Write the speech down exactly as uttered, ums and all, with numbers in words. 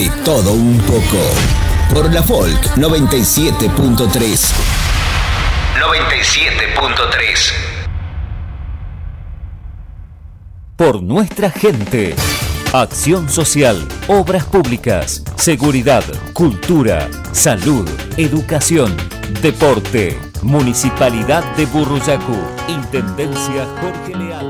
Y todo un poco. Por la Folk noventa y siete punto tres. noventa y siete punto tres. Por nuestra gente. Acción social, obras públicas, seguridad, cultura, salud, educación, deporte. Municipalidad de Burruyacu. Intendencia Jorge Leal.